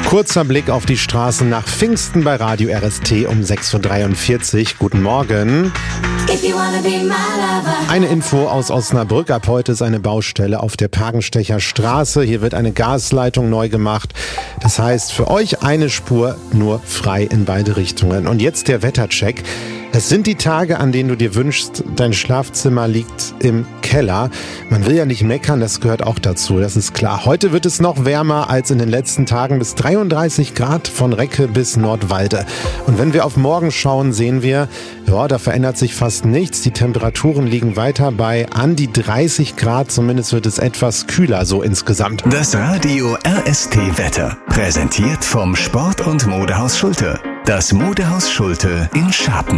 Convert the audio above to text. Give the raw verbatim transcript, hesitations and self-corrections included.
Kurzer Blick auf die Straßen nach Pfingsten bei Radio R S T um sechs Uhr dreiundvierzig. Guten Morgen. Eine Info aus Osnabrück. Ab heute ist eine Baustelle auf der Pagenstecher Straße. Hier wird eine Gasleitung neu gemacht. Das heißt, für euch eine Spur nur frei in beide Richtungen. Und jetzt der Wettercheck. Es sind die Tage, an denen du dir wünschst, dein Schlafzimmer liegt im Keller. Man will ja nicht meckern, das gehört auch dazu, das ist klar. Heute wird es noch wärmer als in den letzten Tagen, bis dreiunddreißig Grad von Recke bis Nordwalde. Und wenn wir auf morgen schauen, sehen wir, ja, da verändert sich fast nichts. Die Temperaturen liegen weiter bei an die dreißig Grad, zumindest wird es etwas kühler so insgesamt. Das Radio R S T Wetter, präsentiert vom Sport- und Modehaus Schulte. Das Modehaus Schulte in Scharpen.